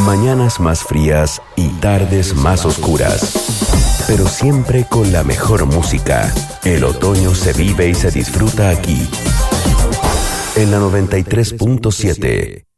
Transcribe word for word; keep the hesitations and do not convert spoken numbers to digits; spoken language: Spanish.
Mañanas más frías y tardes más oscuras, pero siempre con la mejor música. El otoño se vive y se disfruta aquí, en la noventa y tres punto siete.